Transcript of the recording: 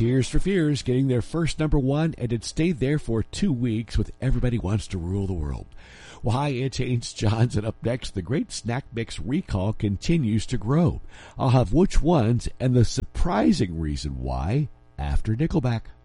Tears for Fears getting their first #1, and it stayed there for 2 weeks with Everybody Wants to Rule the World. Well, hi, it's Haynes Johnson. Up next, the Great Snack Mix recall continues to grow. I'll have which ones and the surprising reason why after Nickelback.